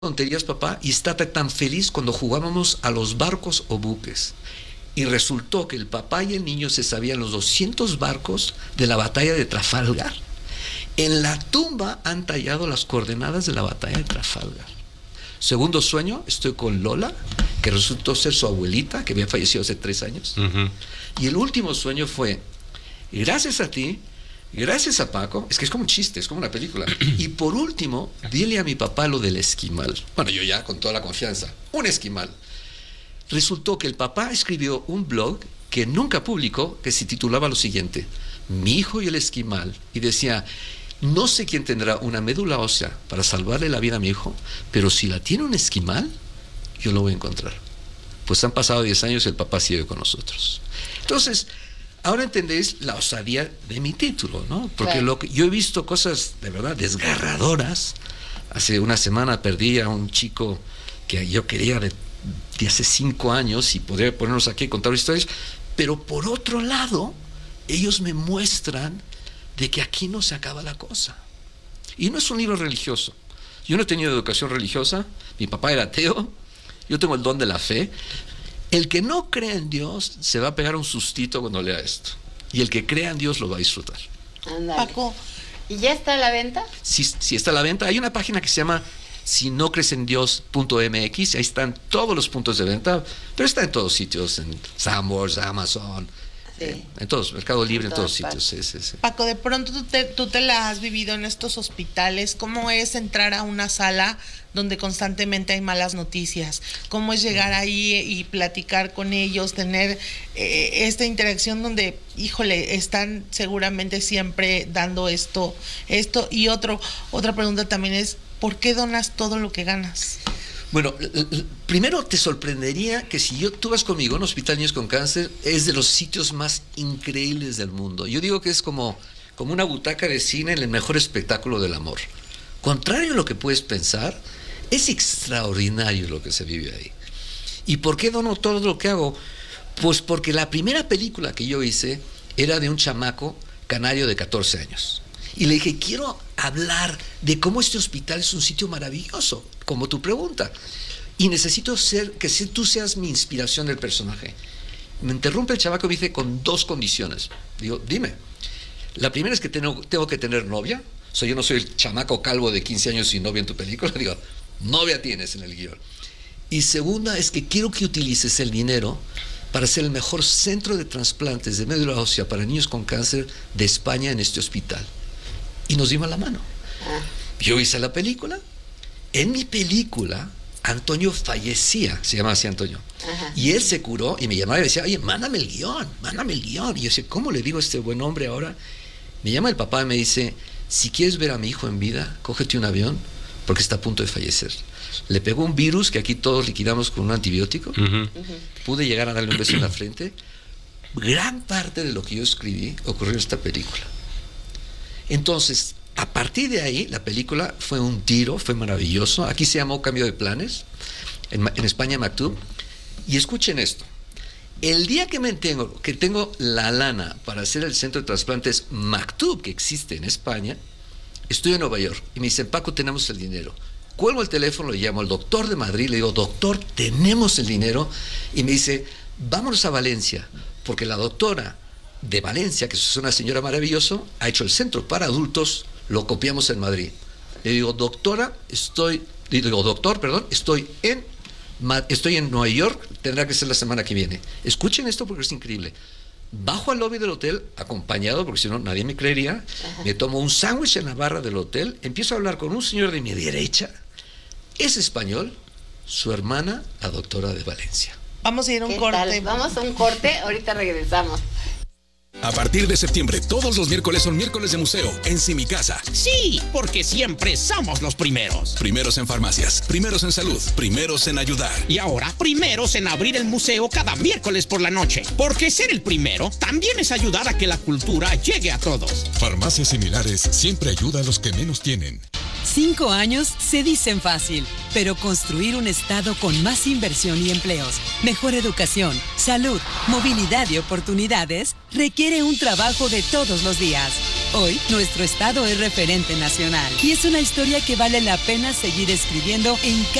tonterías, papá, y está tan feliz cuando jugábamos a los barcos o buques. Y resultó que el papá y el niño se sabían los 200 barcos de la batalla de Trafalgar. En la tumba han tallado las coordenadas de la batalla de Trafalgar. Segundo sueño, estoy con Lola, que resultó ser su abuelita, que había fallecido hace 3 años. Y el último sueño fue, gracias a ti, gracias a Paco, es que es como un chiste, es como una película. Y por último, dile a mi papá lo del esquimal. Bueno, yo ya con toda la confianza, un esquimal. Resultó que el papá escribió un blog que nunca publicó, que se titulaba lo siguiente: Mi hijo y el esquimal. Y decía, no sé quién tendrá una médula ósea para salvarle la vida a mi hijo, pero si la tiene un esquimal, yo lo voy a encontrar. Pues han pasado 10 años y el papá sigue con nosotros. Entonces, ahora entendéis la osadía de mi título, ¿no? Porque Claro. yo he visto cosas de verdad desgarradoras. Hace una semana perdí a un chico que yo quería de hace 5 años, y podría ponernos aquí a contar historias, pero por otro lado, ellos me muestran de que aquí no se acaba la cosa. Y no es un libro religioso. Yo no he tenido educación religiosa, mi papá era ateo, yo tengo el don de la fe. El que no cree en Dios se va a pegar un sustito cuando lea esto. Y el que crea en Dios lo va a disfrutar. Ándale. Paco, ¿Y ya está a la venta? Si está a la venta, hay una página que se llama sinocresendios.mx, ahí están todos los puntos de venta, pero está en todos sitios, en Sanborns, Amazon, Sí. en todos, Mercado Libre, en En todos todas sitios. Sí. Paco, de pronto tú te la has vivido en estos hospitales. ¿Cómo es entrar a una sala donde constantemente hay malas noticias? ¿Cómo es llegar ahí y platicar con ellos, tener esta interacción donde, híjole, están seguramente siempre dando esto? Y otra pregunta también es, ¿por qué donas todo lo que ganas? Bueno, primero te sorprendería que si tú vas conmigo a un hospital de niños con cáncer, es de los sitios más increíbles del mundo. Yo digo que es como una butaca de cine en el mejor espectáculo del amor. Contrario a lo que puedes pensar, es extraordinario lo que se vive ahí. ¿Y por qué dono todo lo que hago? Pues porque la primera película que yo hice era de un chamaco canario de 14 años. Y le dije, quiero hablar de cómo este hospital es un sitio maravilloso, como tu pregunta. Y necesito que tú seas mi inspiración del personaje. Me interrumpe el chamaco y me dice, con 2 condiciones. Digo, dime. La primera es que tengo que tener novia. O sea, yo no soy el chamaco calvo de 15 años sin novia en tu película. Digo, novia tienes en el guión. Y segunda es que quiero que utilices el dinero para ser el mejor centro de trasplantes de médula ósea para niños con cáncer de España en este hospital. Y nos dimos la mano. Yo hice la película. En mi película, Antonio fallecía, se llamaba así Antonio. Ajá. Y él se curó y me llamaba y decía, oye, mándame el guión. Y yo decía, ¿cómo le digo a este buen hombre ahora? Me llama el papá y me dice, si quieres ver a mi hijo en vida, cógete un avión porque está a punto de fallecer. Le pegó un virus que aquí todos liquidamos con un antibiótico. Pude llegar a darle un beso en la frente. Gran parte de lo que yo escribí ocurrió en esta película. Entonces, a partir de ahí, la película fue un tiro, fue maravilloso. Aquí se llamó Cambio de Planes, en España Maktub. Y escuchen esto. El día que tengo la lana para hacer el centro de trasplantes Maktub, que existe en España, estoy en Nueva York. Y me dicen, Paco, tenemos el dinero. Cuelgo el teléfono, le llamo al doctor de Madrid, le digo, doctor, tenemos el dinero. Y me dice, vámonos a Valencia, porque la doctora de Valencia, que es una señora maravillosa, ha hecho el centro para adultos, lo copiamos en Madrid. Le digo, doctor, estoy en Nueva York, tendrá que ser la semana que viene. Escuchen esto porque es increíble. Bajo al lobby del hotel, acompañado, porque si no nadie me creería. Me tomo un sándwich en la barra del hotel, empiezo a hablar con un señor de mi derecha, es español, su hermana, la doctora de Valencia. Vamos a ir a un ¿Qué corte. tal? Vamos a un corte, ahorita regresamos. A partir de septiembre, todos los miércoles son miércoles de museo en Si Casa. Sí, porque siempre somos los primeros. Primeros en farmacias, primeros en salud, primeros en ayudar. Y ahora, primeros en abrir el museo cada miércoles por la noche. Porque ser el primero también es ayudar a que la cultura llegue a todos. Farmacias similares siempre ayuda a los que menos tienen. 5 años se dicen fácil, pero construir un estado con más inversión y empleos, mejor educación, salud, movilidad y oportunidades requiere un trabajo de todos los días. Hoy, nuestro estado es referente nacional y es una historia que vale la pena seguir escribiendo en